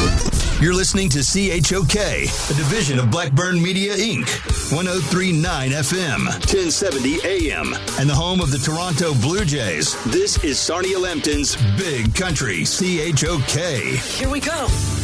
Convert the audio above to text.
You're listening to CHOK, a division of Blackburn Media, Inc., 103.9 FM, 1070 AM, and the home of the Toronto Blue Jays. This is Sarnia Lambton's Big Country CHOK. Here we come.